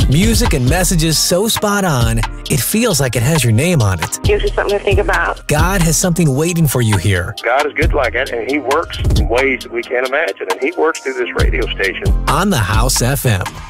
Music and messages so spot on, it feels like it has your name on it. Gives you something to think about. God has something waiting for you here. God is good like that, and He works in ways that we can't imagine, and He works through this radio station. On the House FM.